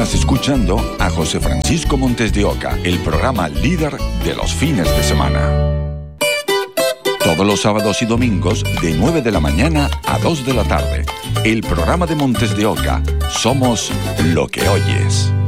Estás escuchando a José Francisco Montes de Oca, el programa líder de los fines de semana. Todos los sábados y domingos de 9 de la mañana a 2 de la tarde. El programa de Montes de Oca. Somos lo que oyes.